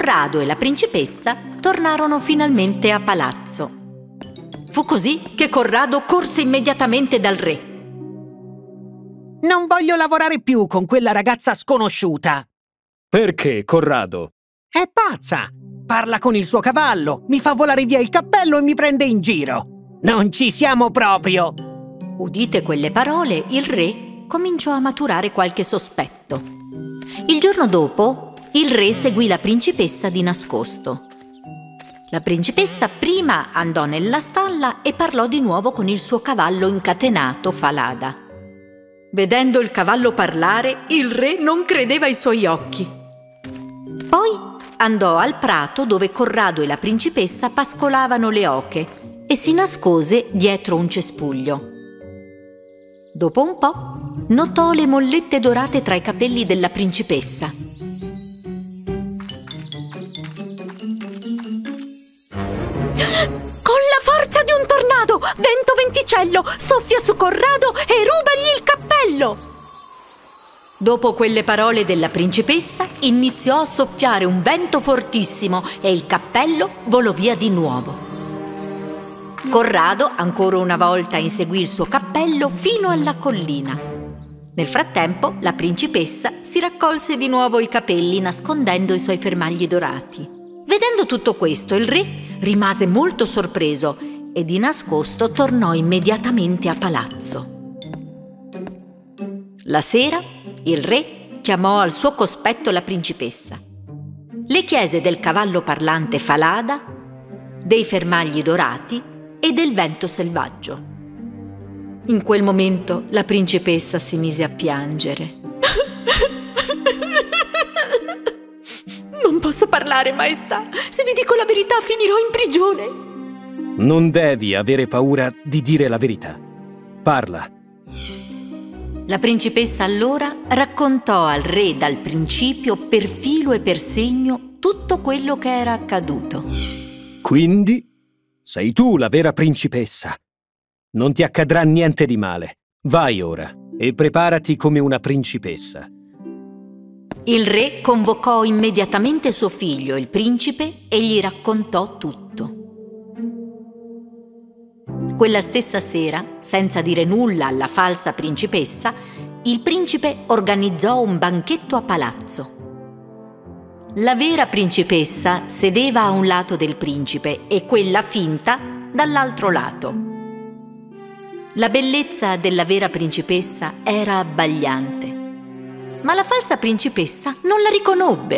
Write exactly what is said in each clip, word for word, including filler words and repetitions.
Corrado e la principessa tornarono finalmente a palazzo. Fu così che Corrado corse immediatamente dal re. Non voglio lavorare più con quella ragazza sconosciuta. Perché, Corrado? È pazza! Parla con il suo cavallo, mi fa volare via il cappello e mi prende in giro. Non ci siamo proprio! Udite quelle parole, il re cominciò a maturare qualche sospetto. Il giorno dopo, il re seguì la principessa di nascosto. La principessa prima andò nella stalla e parlò di nuovo con il suo cavallo incatenato, Falada. Vedendo il cavallo parlare, il re non credeva ai suoi occhi. Poi andò al prato dove Corrado e la principessa pascolavano le oche e si nascose dietro un cespuglio. Dopo un po', notò le mollette dorate tra i capelli della principessa. Con la forza di un tornado, vento venticello, soffia su Corrado e rubagli il cappello! Dopo quelle parole della principessa, iniziò a soffiare un vento fortissimo e il cappello volò via di nuovo. Corrado ancora una volta inseguì il suo cappello fino alla collina. Nel frattempo, la principessa si raccolse di nuovo i capelli nascondendo i suoi fermagli dorati. Vedendo tutto questo, il re rimase molto sorpreso e di nascosto tornò immediatamente a palazzo. La sera, il re chiamò al suo cospetto la principessa. Le chiese del cavallo parlante Falada, dei fermagli dorati e del vento selvaggio. In quel momento la principessa si mise a piangere. Non posso parlare, maestà. Se vi dico la verità finirò in prigione. Non devi avere paura di dire la verità. Parla. La principessa allora raccontò al re dal principio per filo e per segno tutto quello che era accaduto. Quindi sei tu la vera principessa. Non ti accadrà niente di male. Vai ora e preparati come una principessa. Il re convocò immediatamente suo figlio, il principe, e gli raccontò tutto. Quella stessa sera, senza dire nulla alla falsa principessa, il principe organizzò un banchetto a palazzo. La vera principessa sedeva a un lato del principe e quella finta dall'altro lato. La bellezza della vera principessa era abbagliante, ma la falsa principessa non la riconobbe.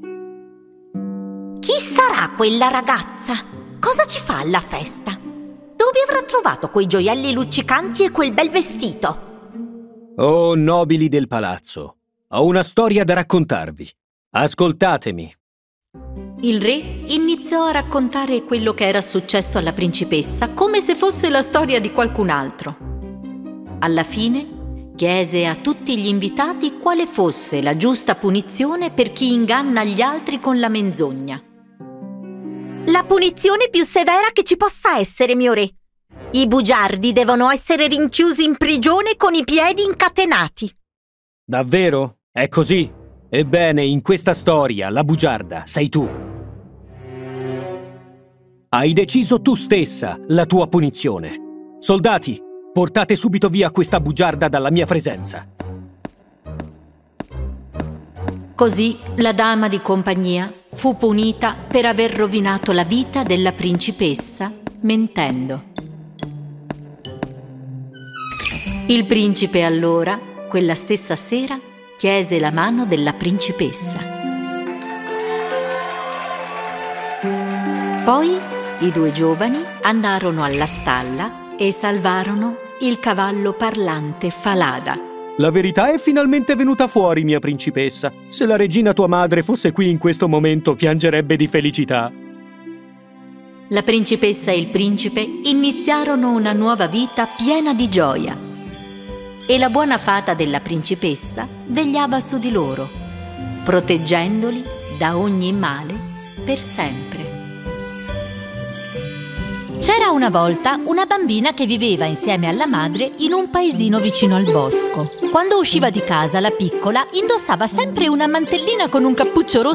Chi sarà quella ragazza? Cosa ci fa alla festa? Dove avrà trovato quei gioielli luccicanti e quel bel vestito? Oh, nobili del palazzo, ho una storia da raccontarvi. Ascoltatemi. Il re iniziò a raccontare quello che era successo alla principessa come se fosse la storia di qualcun altro. Alla fine chiese a tutti gli invitati quale fosse la giusta punizione per chi inganna gli altri con la menzogna. La punizione più severa che ci possa essere, mio re. I bugiardi devono essere rinchiusi in prigione con i piedi incatenati. Davvero? È così? Ebbene, in questa storia, la bugiarda sei tu. Hai deciso tu stessa la tua punizione. Soldati, portate subito via questa bugiarda dalla mia presenza. Così la dama di compagnia fu punita per aver rovinato la vita della principessa mentendo. Il principe allora, quella stessa sera, chiese la mano della principessa. Poi i due giovani andarono alla stalla e salvarono il cavallo parlante Falada. La verità è finalmente venuta fuori, mia principessa. Se la regina tua madre fosse qui in questo momento, piangerebbe di felicità. La principessa e il principe iniziarono una nuova vita piena di gioia. E la buona fata della principessa vegliava su di loro, proteggendoli da ogni male per sempre. C'era una volta una bambina che viveva insieme alla madre in un paesino vicino al bosco. Quando usciva di casa, la piccola indossava sempre una mantellina con un cappuccio rosso